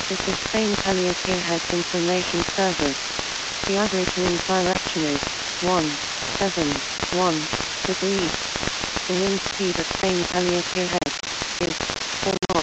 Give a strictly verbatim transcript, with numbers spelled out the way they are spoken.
This is Spain's Helios-Gearhead Information Service. The average wind direction is one seven one degrees. The wind speed at Spain's Helios-Gearhead is four knots.